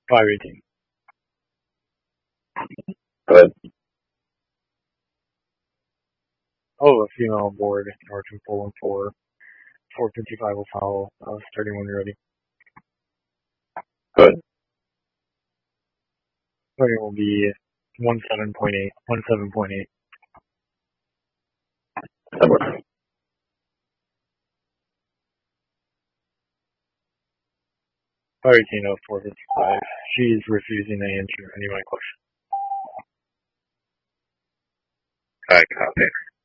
518. Good. Oh, a female aboard, Norton 414, 455 will follow, starting when you're ready. Good. Starting will be 17.8, 17.8. That works. Hurricane of 455. She's refusing to answer any of my questions. Alright, copy.